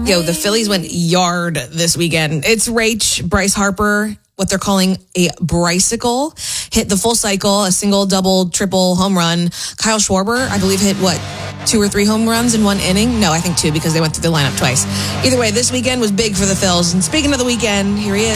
Yo, the Phillies went yard this weekend. It's Rach, Bryce Harper, what they're calling a Brycicle, hit the full cycle, a single, double, triple home run. Kyle Schwarber, I believe, hit 2 or 3 home runs in one inning? No, I think 2 because they went through the lineup twice. Either way, this weekend was big for the Phils. And speaking of the weekend, here he is.